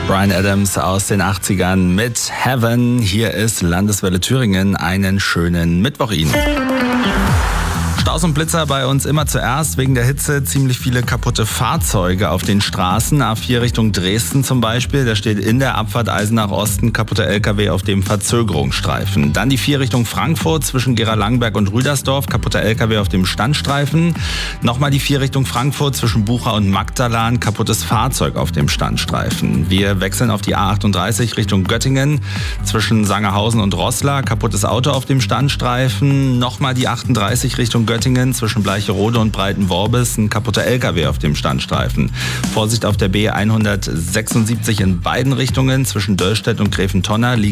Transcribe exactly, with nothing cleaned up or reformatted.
Bryan Adams aus den achtzigern mit Heaven. Hier ist Landeswelle Thüringen. Einen schönen Mittwoch Ihnen. Staus und Blitzer bei uns immer zuerst. Wegen der Hitze ziemlich viele kaputte Fahrzeuge auf den Straßen. A vier Richtung Dresden zum Beispiel. Da steht in der Abfahrt Eisenach Osten kaputter L K W auf dem Verzögerungsstreifen. Dann die vier Richtung Frankfurt zwischen Gera-Langenberg und Rüdersdorf. Kaputter L K W auf dem Standstreifen. Nochmal die vier Richtung Frankfurt zwischen Bucha und Magdalan. Kaputtes Fahrzeug auf dem Standstreifen. Wir wechseln auf die A achtunddreißig Richtung Göttingen. Zwischen Sangerhausen und Roßla. Kaputtes Auto auf dem Standstreifen. Nochmal die achtunddreißig Richtung Göttingen. Zwischen Bleicherode und Breitenworbis ein kaputter L K W auf dem Standstreifen. Vorsicht auf der B hundertsechsundsiebzig in beiden Richtungen zwischen Döllstedt und Gräfentonner liegen